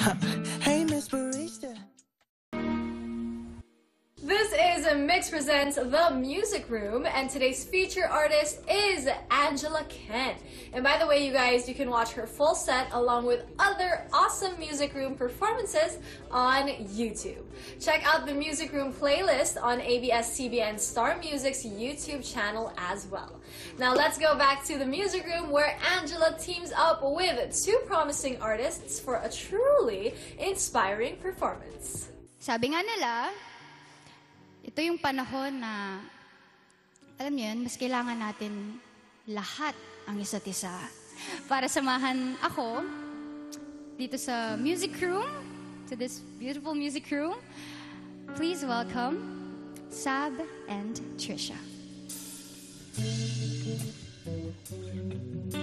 Hey, Miss Barista. This is Mix Presents The Music Room, and today's feature artist is Angela Kent. And by the way, you guys, you can watch her full set along with other awesome Music Room performances on YouTube. Check out the Music Room playlist on ABS-CBN Star Music's YouTube channel as well. Now let's go back to the Music Room where Angela teams up with two promising artists for a truly inspiring performance. Sabi nga nila, ito yung panahon na, alam niyo yun, mas kailangan natin lahat ang isa't isa. Para samahan ako dito sa music room, to this beautiful music room, please welcome Sab and Trisha.